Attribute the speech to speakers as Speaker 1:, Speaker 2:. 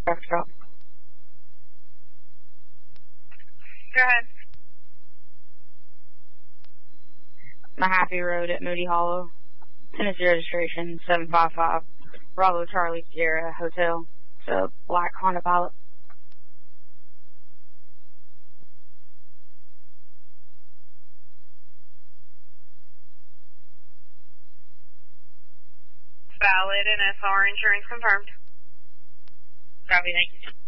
Speaker 1: Truck stop.
Speaker 2: Go ahead.
Speaker 1: Mahaffey Road at Moody Hollow. Tennessee registration 755. Bravo Charlie Sierra Hotel. It's a black Honda Pilot.
Speaker 2: Valid and SR insurance confirmed.
Speaker 1: Copy, thank you.